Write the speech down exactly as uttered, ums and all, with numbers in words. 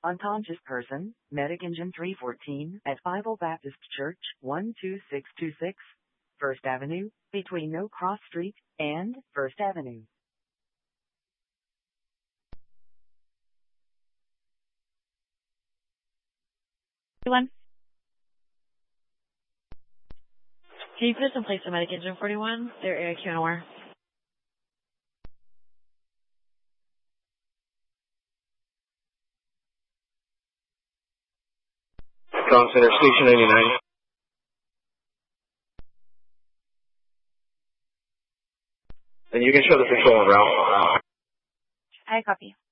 Unconscious person, Medic Engine three fourteen at Bible Baptist Church, one two six two six, First Avenue, between No Cross Street and First Avenue. One. Can you put us in place of Medic Engine forty-one? Their area Q N O R. Cross Center, Station ninety-nine. And you can show the patrol route. I copy.